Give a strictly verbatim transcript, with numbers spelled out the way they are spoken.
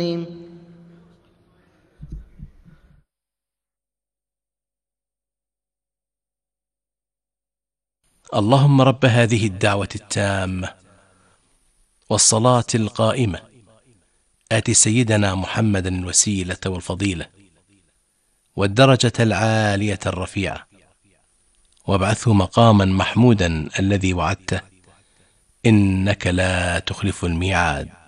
اللهم رب هذه الدعوة التامة والصلاة القائمة آت سيدنا محمدا الوسيلة والفضيلة والدرجة العالية الرفيعة وابعثه مقاما محمودا الذي وعدته إنك لا تخلف الميعاد.